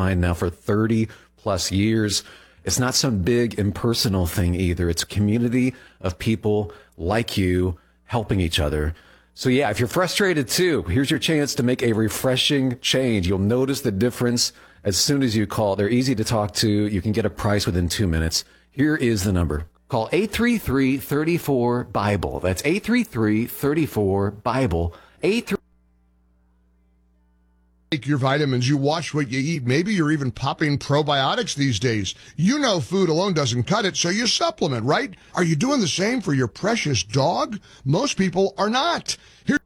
mine now for 30 plus years. It's not some big impersonal thing either. It's a community of people like you helping each other. So yeah, if you're frustrated too, here's your chance to make a refreshing change. You'll notice the difference as soon as you call. They're easy to talk to. You can get a price within 2 minutes. Here is the number. Call 833-34-BIBLE. That's 833-34-BIBLE. 833 Take your vitamins, you watch what you eat. Maybe you're even popping probiotics these days. You know food alone doesn't cut it, so you supplement, right? Are you doing the same for your precious dog? Most people are not. Here